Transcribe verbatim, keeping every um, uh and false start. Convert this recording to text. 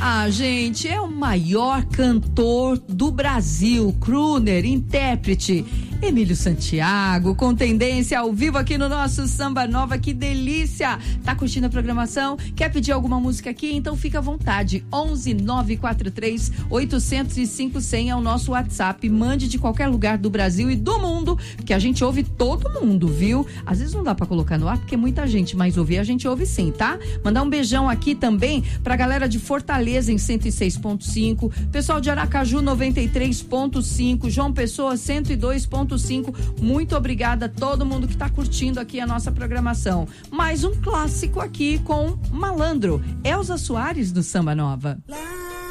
Ah, gente, é o maior cantor do Brasil, crooner, intérprete, Emílio Santiago, com tendência ao vivo aqui no nosso Samba Nova. Que delícia! Tá curtindo a programação? Quer pedir alguma música aqui? Então fica à vontade. onze nove quatro três oito zero cinco zero é o nosso WhatsApp. Mande de qualquer lugar do Brasil e do mundo, porque a gente ouve todo mundo, viu? Às vezes não dá pra colocar no ar porque é muita gente, mas ouvir a gente ouve sim, tá? Mandar um beijão aqui também pra galera de Fortaleza em cento e seis ponto cinco, pessoal de Aracaju noventa e três ponto cinco, João Pessoa cento e dois ponto cinco. Muito obrigada a todo mundo que tá curtindo aqui a nossa programação. Mais um clássico aqui com Malandro, Elza Soares do Samba Nova.